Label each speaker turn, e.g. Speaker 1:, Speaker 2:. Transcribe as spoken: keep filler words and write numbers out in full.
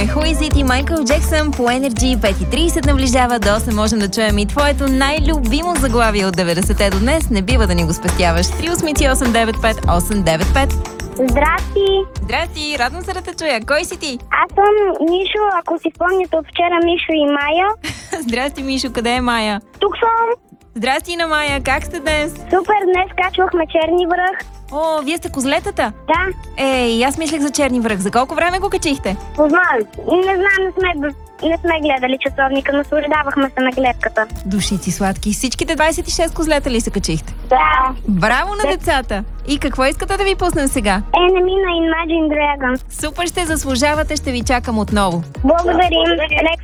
Speaker 1: Чухме Who Is It и Майкъл Джексън по Energy. пет и трийсет наближава до осем. Можем да чуем и твоето най-любимо заглавие от деветдесетте до днес. Не бива да ни го спестяваш. три осемици осем девет пет осем девет пет.
Speaker 2: Здрасти!
Speaker 1: Здрасти, радвам се да те чуя. Кой си ти?
Speaker 2: Аз съм Мишо, ако си спомняте от вчера, Мишо и Майя.
Speaker 1: Здрасти, Мишо, къде е Майя?
Speaker 2: Тук съм.
Speaker 1: Здрасти на Майя, как сте днес?
Speaker 2: Супер, днес качвахме Черни връх.
Speaker 1: О, вие сте козлетата?
Speaker 2: Да.
Speaker 1: Ей, аз мислех за Черни връх. За колко време го качихте?
Speaker 2: Познавам. Не знам, не сме, не сме гледали часовника, наслаждавахме се на гледката.
Speaker 1: Душици сладки. Всичките двайсет и шест козлета ли се качихте?
Speaker 2: Да.
Speaker 1: Браво на децата! И какво искате да ви пуснем сега?
Speaker 2: Enemy на Imagine Dragons.
Speaker 1: Супер, ще заслужавате, ще ви чакам отново.
Speaker 2: Благодарим. Лек